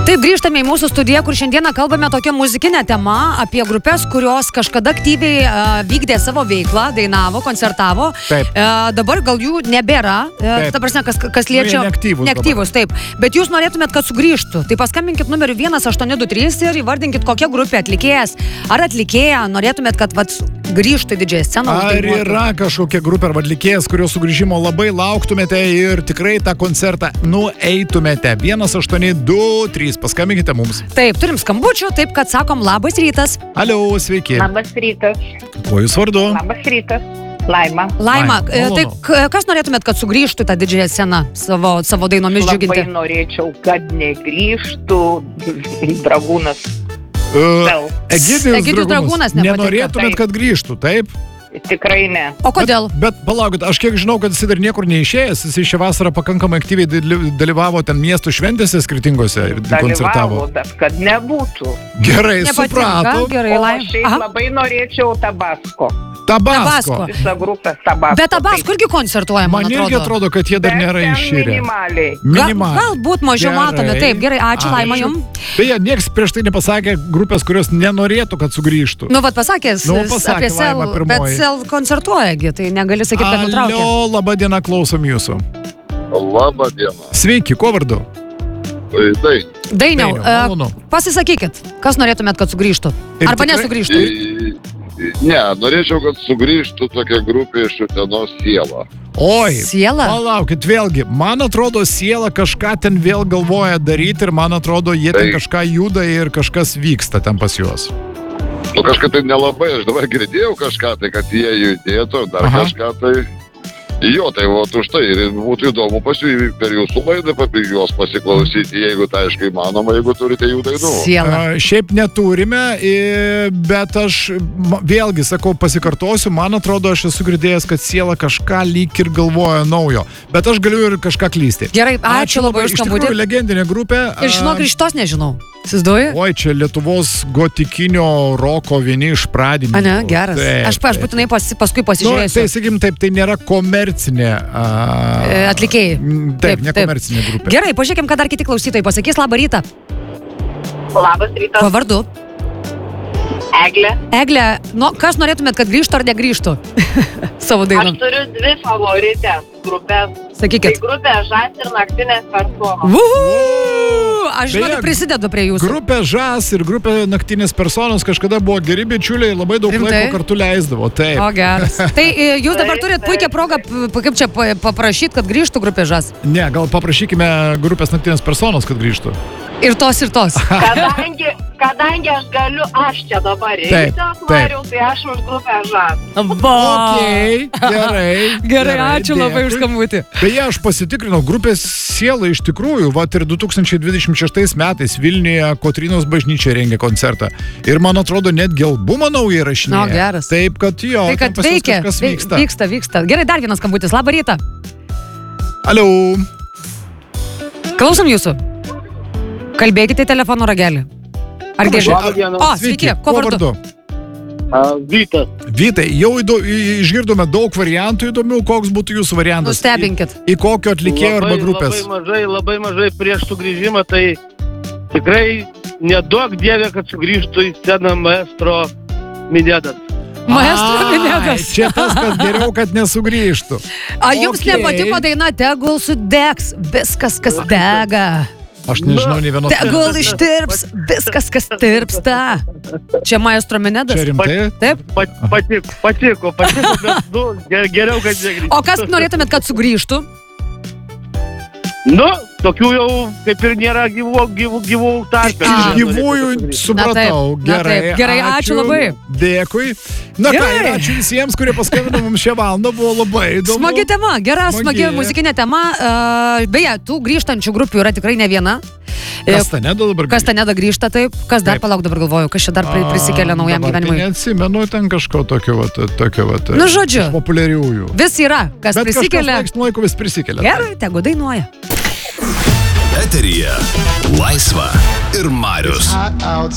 Taip, grįžtame į mūsų studiją, kur šiandieną kalbame tokią muzikinę temą apie grupės, kurios kažkada aktyviai vykdė savo veiklą, dainavo, koncertavo. Dabar gal jų nebėra, ta prasme, kas liečia neaktyvus, taip. Bet jūs norėtumėt, kad sugrįžtų. Tai paskambinkit numeriu 1823 ir įvardinkit, kokia grupė atlikėjas ar atlikėja norėtumėt, kad grįžtų į didžiąją sceną. Ar yra kažkokia grupė ar atlikėjas, kurios sugrįžimo labai lauktumėte ir tikrai tą koncertą nueitumėte? 1823, paskambinkite mums. Taip, turim skambučių, taip kad sakom labas rytas. Alio, sveiki. Labas rytas. Kuo jūs vardu? Labas rytas. Laima. Laima, tai kas norėtumėt, kad sugrįžtų tą didžiąją sceną savo dainomis džiuginti? Labai norėčiau, kad negrįžtų Dragūnas. Egidijus Dragūnas nenorėtumėt, kad grįžtų, taip? Tikrai ne. O kodėl? Bet palaukit, aš kiek žinau, kad jis dar niekur neišėjęs, jis šią vasarą pakankamai aktyviai dalyvavo ten miestų šventėse skirtingose ir koncertavo. Dalyvavo, bet kad nebūtų. Gerai, supratau. O šiaip labai norėčiau Tabasko. Visą grupę Tabasko. Bet Tabasko irgi koncertuoja, man atrodo. Man irgi atrodo, kad jie dar nėra iššyrę. Minimaliai. Galbūt mažiau matome. Taip, gerai, ačiū Laima jums. Beje, nieks prieš tai nepasakė grupės, kurios nenorėtų, kad sugrįžtų. Nu, vat pasakęs apie Sel, bet Sel koncertuojagi, tai negali sakyti, kad nutraukė. Alio, laba diena, klausom jūsų. Labą dieną. Sveiki, kuo vardu? Dainiau, pasisakykit, kas norėtumėt, kad sugrįžtų? Arba nesugrįžtų? Ne, norėčiau, kad sugrįžtų tokia grupė iš Utenos Siela. Oi, Siela? Palaukit, vėlgi, man atrodo, Siela kažką ten vėl galvoja daryti ir man atrodo, jie ten kažką juda ir kažkas vyksta ten pas juos. Nu, kažką tai nelabai, aš dabar girdėjau kažką tai, kad jie judėtų, dar kažką tai. Jo, tai už tai ir būtų įdomu per jūsų laidą juos pasiklausyti, jeigu tai aiškai manoma, jeigu turite jų dainų. Šiaip neturime, bet aš vėlgi sakau, pasikartosiu, man atrodo, aš esu girdėjęs, kad Siela kažką lyg ir galvoja naujo, bet aš galiu ir kažką klysti. Gerai, ačiū labai už skambutį. Iš tikrųjų, legendinė grupė. Ir žinok, iš tos nežinau. Įsivaizduoji? Oi, čia Lietuvos gotikinio roko vieni iš pradininkų. Ane, geras. Aš būtinai paskui pasižiūrėsiu. Tai sakykim taip, tai nėra komercinė atlikėjai. Taip, nekomercinė grupė. Gerai, pažiūrėkim, ką dar kiti klausytojai pasakys. Labą rytą. Labas rytas. Kuo vardu? Eglė. Eglė, kas norėtumėt, kad grįžtų ar negrįžtų savo dainą? Aš turiu 2 favoritės grupės. Sakykit. Tai grupė Žas ir Naktinės personos. Aš žinokit, prisidedu prie jūsų. Grupė Žas ir grupė Naktinės personos kažkada buvo geri bičiuliai, labai daug laiko kartu leisdavo. Taip. O geras. Tai jūs dabar turit puikią progą, kaip čia paprašyti, kad grįžtų grupė Žas? Ne, gal paprašykime grupės Naktinės personos, kad grįžtų. Ir tos. Kadangi aš galiu, aš čia dabar reikės, Mariau, tai aš už grupę Žas. Okei, gerai. Ačiū labai už skambutį. Beje, aš pasitikrinau, grupės Siela iš tikrųjų, ir 2026 metais Vilniuje Kotrynos bažnyčia rengia koncertą. Ir man atrodo, netgi albumą naują įrašinėja. Geras. Taip, kad jo, tai kad pas juos kažkas vyksta. Gerai, dar vienas skambutis. Labą rytą. Alio. Klausom jūsų. Kalbėkite į telefono ragelį. Ar girdite? O, sveiki, kuo vardu? Vytas. Vytai, jau išgirdome daug variantų įdomių, koks būtų jūsų variantas? Nustebinkit. Į kokio atlikėjo arba grupės? Labai mažai prieš sugrįžimą, tai tikrai nedaug dievė, kad sugrįžtų į sceną Maestro Minedas. Maestro Minedas. Čia tas, kad geriau, kad nesugrįžtų. Jums nepatiko daina Tegul sudegs viskas, kas dega? Aš nežinau, nei vienos. Tegul ištirps viskas, kas tirpsta. Čia Maestro Minedas? Čia rimtai? Taip. Patiko, bet geriau, kad negrįžtų. O kas norėtumėt, kad sugrįžtų? Tokių jau kaip ir nėra gyvų tarpę. Iš gyvųjų supratau. Gerai, ačiū labai. Dėkui. Ačiū visiems, kurie paskambino mums šią valandą, buvo labai įdomu. Smagi tema, smagi muzikinė tema. Beje, tų grįžtančių grupių yra tikrai ne viena. Kastaneda grįžta, taip. Kas dar, palauk, dabar galvoju, kas čia dar prisikelia naujam gyvenimui. Neatsimenu ten kažko tokio. Nu, žodžiu. Populiariųjų. Vis yra, kas prisikelia. Bet kažkas laiks vis prisikelia. Gerai, tegu dainuoja. Eteryje Laisva ir Marius.